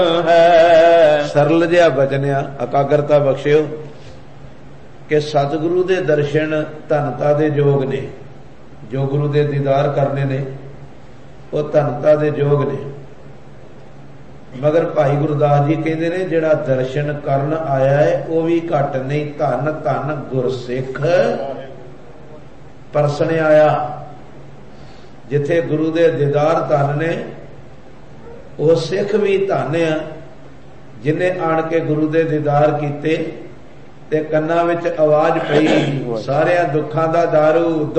ਹੈ। ਸਰਲ ਜਿਹਾ ਬਚਨਿਆ ਇਕਾਗਰਤਾ ਬਖਸ਼ਿਓ ਕਿ ਸਤਿਗੁਰੂ ਦੇ ਦਰਸ਼ਨ ਧਨਤਾ ਦੇ ਯੋਗ ਨੇ। ਜੋ ਗੁਰੂ ਦੇ ਦੀਦਾਰ ਕਰਨੇ ਨੇ ਉਹ ਧਨਤਾ ਦੇ ਯੋਗ ਨੇ। ਮਗਰ ਭਾਈ ਗੁਰਦਾਸ ਜੀ ਕਹਿੰਦੇ ਨੇ ਜਿਹੜਾ ਦਰਸ਼ਨ ਕਰਨ ਆਇਆ ਹੈ ਉਹ ਵੀ ਘੱਟ ਨਹੀਂ। ਧੰਨ ਧੰਨ ਗੁਰਸਿੱਖ ਪਰਸਣ ਆਇਆ। ਜਿੱਥੇ ਗੁਰੂ ਦੇ ਦੀਦਾਰ ਧਨ ਨੇ ਉਹ ਸਿੱਖ ਵੀ ਧਨ ਆ ਜਿਹਨੇ ਆਣ ਕੇ ਗੁਰੂ ਦੇ ਦੀਦਾਰ ਕੀਤੇ ਤੇ ਕੰਨਾਂ ਵਿੱਚ ਆਵਾਜ਼ ਪਈ ਸਾਰਿਆਂ ਦੁੱਖਾਂ ਦਾ ਦਾਰੂ